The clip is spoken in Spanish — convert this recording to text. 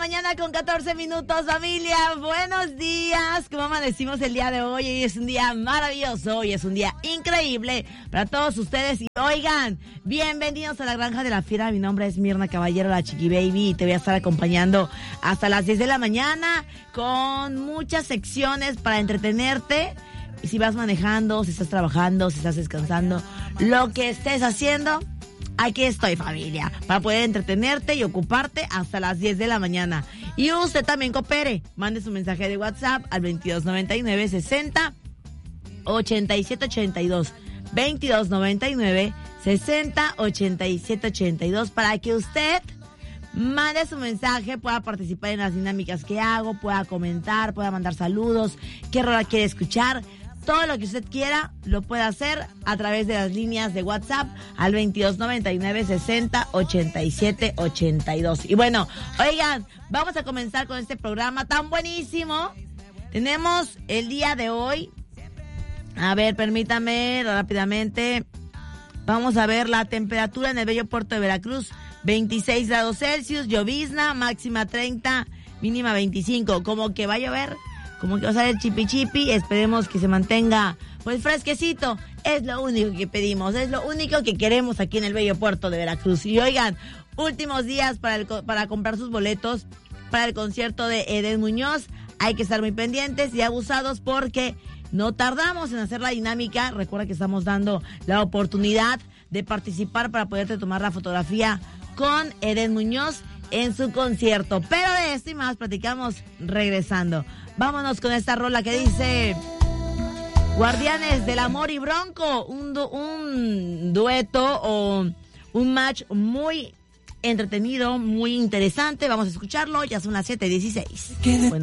mañana con 14 minutos, familia. Buenos días. ¿Cómo amanecimos el día de hoy? Hoy es un día maravilloso. Hoy es un día increíble para todos ustedes. Y oigan, bienvenidos a la Granja de la Fiera. Mi nombre es Mirna Caballero, la Chiqui Baby. Y te voy a estar acompañando hasta las 10 de la mañana con muchas secciones para entretenerte. Y si vas manejando, si estás trabajando, si estás descansando, lo que estés haciendo, aquí estoy, familia, para poder entretenerte y ocuparte hasta las 10 de la mañana. Y usted también coopere. Mande su mensaje de WhatsApp al 2299 60 87 82. 2299 60 87 82 para que usted mande su mensaje, pueda participar en las dinámicas que hago, pueda comentar, pueda mandar saludos, qué rola quiere escuchar. Todo lo que usted quiera lo puede hacer a través de las líneas de WhatsApp al 2299 60 87 82. Y bueno, oigan, vamos a comenzar con este programa tan buenísimo. Tenemos el día de hoy, a ver, permítame rápidamente, vamos a ver la temperatura en el bello puerto de Veracruz, 26 grados Celsius, llovizna, máxima 30, mínima 25, como que va a llover. Como que va a salir chipi chipi, esperemos que se mantenga pues fresquecito. Es lo único que pedimos, es lo único que queremos aquí en el bello puerto de Veracruz. Y oigan, últimos días para comprar sus boletos para el concierto de Edén Muñoz. Hay que estar muy pendientes y abusados porque no tardamos en hacer la dinámica. Recuerda que estamos dando la oportunidad de participar para poderte tomar la fotografía con Edén Muñoz en su concierto. Pero de esto y más platicamos regresando. Vámonos con esta rola que dice Guardianes del Amor y Bronco, un dueto o un match muy entretenido, muy interesante. Vamos a escucharlo, ya son las 7:16. Bueno.